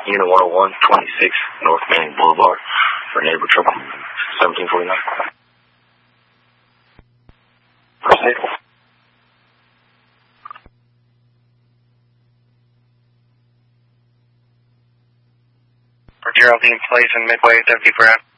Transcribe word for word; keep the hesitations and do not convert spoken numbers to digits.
Unit one oh one, twenty-six North Manning Boulevard for neighbor trouble, seventeen forty-nine. Proceed. For Geraldine Place in Midway, Deputy Brown.